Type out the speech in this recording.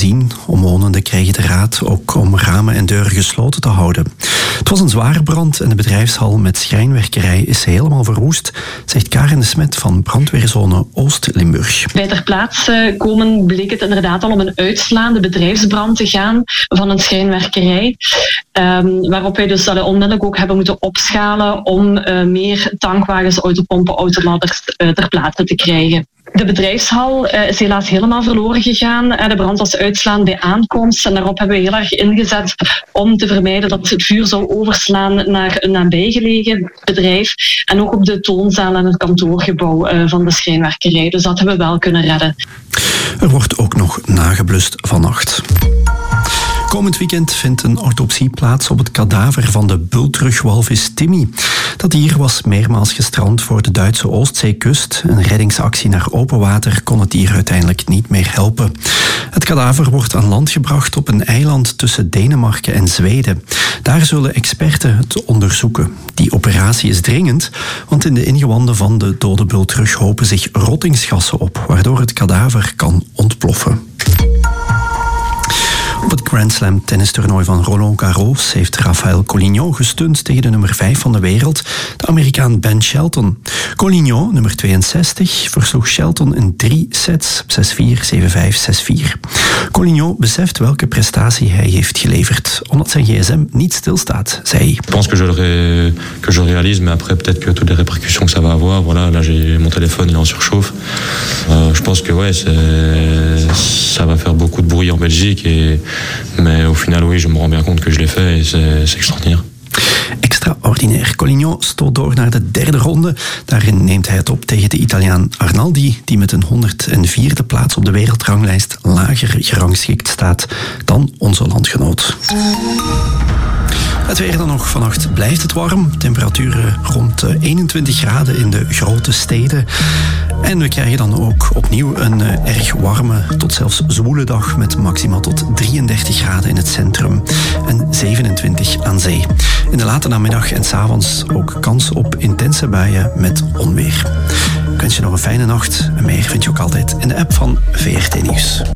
zien. Omwonenden krijgen de raad ook om ramen en deuren gesloten te houden. Het was een zware brand en de bedrijfshal met schrijnwerkerij is helemaal verwoest, zegt Karen de Smet van brandweerzone Oost-Limburg. Bij ter plaatse komen bleek het inderdaad al om een uitslaande bedrijfsbrand te gaan van een schrijnwerkerij. Waarop wij dus onmiddellijk ook hebben moeten opschalen om meer tankwagens, autopompen, autoladders ter plaatse te krijgen. De bedrijfshal is helaas helemaal verloren gegaan. De brand was uitslaan bij aankomst en daarop hebben we heel erg ingezet om te vermijden dat het vuur zou overslaan naar een nabijgelegen bedrijf en ook op de toonzaal en het kantoorgebouw van de schrijnwerkerij. Dus dat hebben we wel kunnen redden. Er wordt ook nog nageblust vannacht. Komend weekend vindt een autopsie plaats op het kadaver van de bultrugwalvis Timmy. Dat dier was meermaals gestrand voor de Duitse Oostzeekust. Een reddingsactie naar open water kon het dier uiteindelijk niet meer helpen. Het kadaver wordt aan land gebracht op een eiland tussen Denemarken en Zweden. Daar zullen experten het onderzoeken. Die operatie is dringend, want in de ingewanden van de dode bultrug hopen zich rottingsgassen op, waardoor het kadaver kan ontploffen. Op het Grand Slam tennistoernooi van Roland Garros heeft Rafael Collignon gestund tegen de nummer 5 van de wereld, de Amerikaan Ben Shelton. Collignon, nummer 62, versloeg Shelton in 3 sets, 6-4, 7-5, 6-4. Collignon beseft welke prestatie hij heeft geleverd, omdat zijn gsm niet stilstaat, zei hij. Ik pense que je réalise, mais après peut-être que toutes les répercussions que ça va avoir. Voilà, là j'ai mon téléphone, il est en surchauffe. Je pense que ouais, ça va faire beaucoup de bruit en Belgique mais au final oui, je me rends bien compte que je l'ai fait et c'est extraordinaire. Extraordinair. Collignon stoot door naar de derde ronde. Daarin neemt hij het op tegen de Italiaan Arnaldi, die met een 104e plaats op de wereldranglijst lager gerangschikt staat dan onze landgenoot. Het weer dan nog. Vannacht blijft het warm. Temperaturen rond 21 graden in de grote steden. En we krijgen dan ook opnieuw een erg warme tot zelfs zwoele dag met maximaal tot 33 graden in het centrum en 27 aan zee. In de late namiddag en 's avonds ook kans op intense buien met onweer. Ik wens je nog een fijne nacht en meer vind je ook altijd in de app van VRT Nieuws.